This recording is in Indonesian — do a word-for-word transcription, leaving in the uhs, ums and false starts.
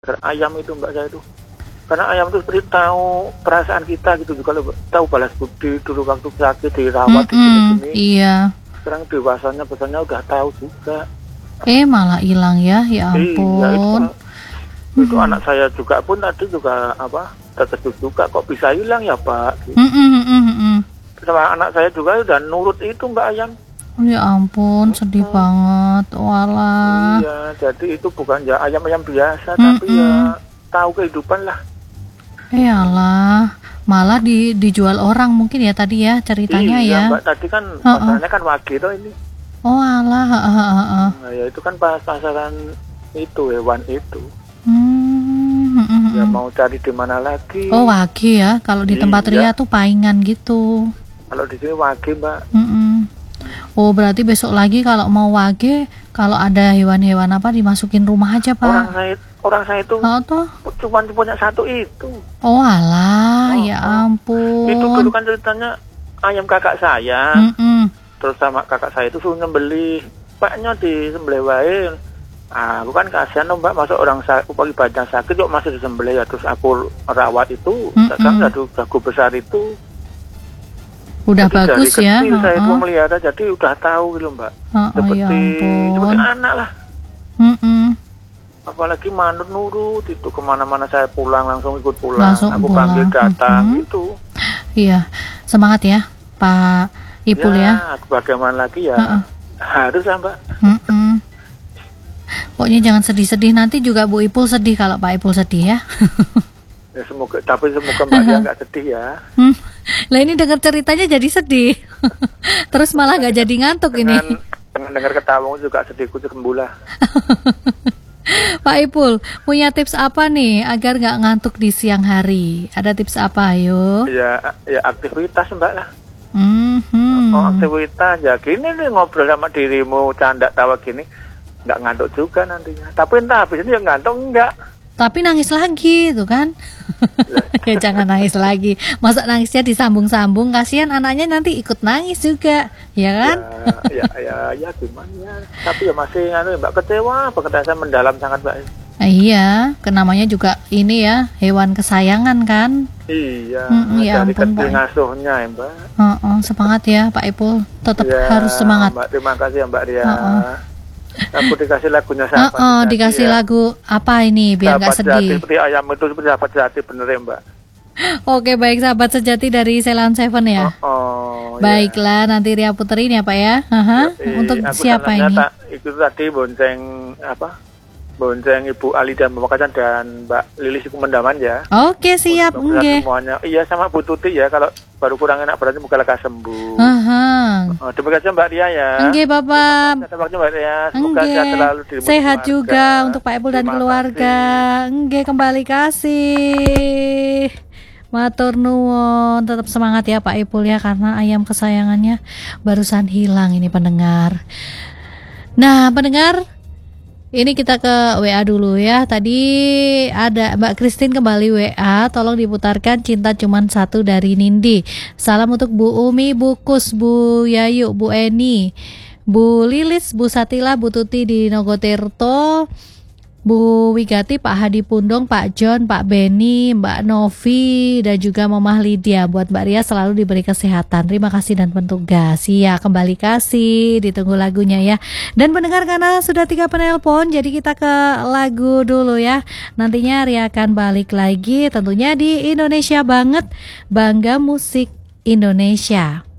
Ayam itu Mbak saya itu. Karena ayam itu seperti tahu perasaan kita gitu juga, tahu balas budi dulu waktu sakit dirawat di sini. Iya. Sekarang dewasanya pesannya udah tahu juga. Eh malah hilang ya, ya ampun. Iya, itu, itu hmm. anak saya juga pun tadi juga apa terkejut juga kok bisa hilang ya Pak. Gitu. Mm -mm, mm -mm. Sama anak saya juga udah nurut itu Mbak ayam. Ya ampun, sedih hmm. banget, walah. Iya, jadi itu bukan ya ayam-ayam biasa, mm -mm. tapi ya tahu kehidupan lah. Iyalah, malah di, dijual orang mungkin ya tadi ya ceritanya iya, ya. Iya Mbak, tadi kan uh -uh. pasarannya kan wagiro ini. Oh alah, uh -uh, uh -uh. Nah, ya itu kan pas pasaran itu hewan itu. Hmm, uh -uh. Ya mau cari di mana lagi? Oh wagi ya, kalau di tempat iya. Ria tuh paingan gitu. Kalau di sini wagi Mbak. Uh -uh. Oh berarti besok lagi kalau mau wage, kalau ada hewan-hewan apa dimasukin rumah aja Pak? Orang saya, orang saya itu oh, toh? cuma punya satu itu. Oh alah, oh, ya ampun. Itu dulu kan ceritanya ayam kakak saya, mm -mm. terus sama kakak saya itu suruh nyembelih, paknya disembelih. Ah, aku kan kasihan dong Mbak, masuk orang sakit, pagi badan sakit kok masih disembelih ya, terus aku rawat itu, mm -mm. kan jago, jago besar itu. Udah jadi bagus dari ya. Kecil uh-uh. saya itu melihara, jadi udah tahu gitu Mbak. Uh-uh, seperti, ya seperti anak lah. Uh -uh. Apalagi manut nurut itu, kemana-mana saya pulang langsung ikut pulang. Langsung aku pulang. panggil datang uh-huh. gitu. Iya, semangat ya Pak Ipul ya. Ya, bagaimana lagi ya, uh-uh. harus lah Mbak. Uh-uh. Pokoknya jangan sedih-sedih, nanti juga Bu Ipul sedih kalau Pak Ipul sedih ya. Ya semoga, tapi semoga Mbak dia nggak sedih ya. Hmm. Lah ini dengar ceritanya jadi sedih. Terus malah nggak jadi ngantuk dengan, ini. Dengan dengar ketawamu juga sedihku sembuh lah. Pak Ipul, punya tips apa nih agar nggak ngantuk di siang hari? Ada tips apa, ayo? Ya, ya aktivitas Mbak lah. Mm-hmm. Oh, aktivitas ya gini nih, ngobrol sama dirimu, canda tawa gini, nggak ngantuk juga nantinya. Tapi entah habisnya ya ngantuk enggak. Tapi nangis lagi tuh kan. Ya jangan nangis lagi. Masa nangisnya disambung-sambung, kasihan anaknya nanti ikut nangis juga, ya kan? Ya, ya, ya, ya gimana ya. Tapi ya masih anu Mbak kecewa, pekerjaan saya mendalam sangat Mbak. Eh, iya, kenamanya juga ini ya, hewan kesayangan kan? Iya, hmm, ya dari ampun, kecil ngasuhnya ya Mbak. Uh -uh, semangat ya Pak Ipul, tetap ya, harus semangat. Mbak, terima kasih ya Mbak Ria. Uh -uh. Aku dikasih lagunya sahabat uh -uh, sejati, dikasih ya. Lagu apa ini biar nggak sedih? Sejati, seperti ayam itu seperti sahabat sejati bener ya Mbak. Oke baik, sahabat sejati dari Ceylon Seven ya. Oh, oh, baiklah ya. Nanti Ria puterin ya Pak ya. Uh-huh. Ya, untuk siapa ini? Tak, itu tadi bonceng apa? Bonceng Ibu Ali dan Bapak Kacan dan Mbak Lilis Kumendaman ya. Oke siap, enggak. Semuanya. Iya sama Bu Tuti ya, kalau baru kurang enak berarti moga lekas sembuh. Uh-huh. Oh, terima kasih Mbak Ria ya. Oke Bapak. Terima kasih Mbak Ria. Semoga sehat selalu di sehat keluarga. Juga untuk Pak Ipul dan keluarga. Oke kembali kasih. Matur nuwun, tetap semangat ya Pak Ipul ya, karena ayam kesayangannya barusan hilang ini pendengar. Nah pendengar, ini kita ke W A dulu ya. Tadi ada Mbak Christine kembali W A, tolong diputarkan Cinta Cuman Satu dari Nindi. Salam untuk Bu Umi, Bu Kus, Bu Yayu, Bu Eni, Bu Lilis, Bu Satila, Bu Tuti di Nogotirto, Bu Wigati, Pak Hadi Pundong, Pak John, Pak Beni, Mbak Novi, dan juga Mamah Lydia. Buat Mbak Ria selalu diberi kesehatan. Terima kasih dan petugas. Ya, kembali kasih, ditunggu lagunya ya. Dan pendengar karena sudah tiga penelpon, jadi kita ke lagu dulu ya. Nantinya Ria akan balik lagi tentunya di Indonesia Banget, Bangga Musik Indonesia.